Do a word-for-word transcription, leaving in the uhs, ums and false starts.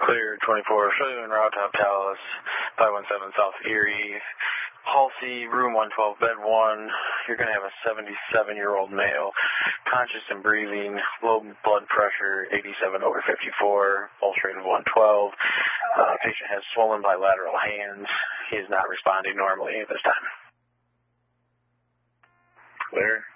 Clear, twenty-four, show you in Route Top Dallas, five one seven South Erie. Halsey, room one twelve, bed one. You're going to have a seventy-seven-year-old male, conscious and breathing, low blood pressure, eighty-seven over fifty-four, pulse rate of one twelve. Uh, patient has swollen bilateral hands. He is not responding normally at this time. Clear.